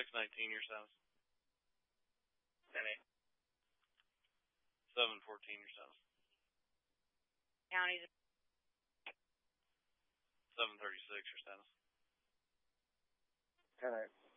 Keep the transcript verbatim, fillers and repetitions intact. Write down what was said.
nineteen your status. ten eight. seven fourteen your status. Counties. seven thirty-six your status. ten eight.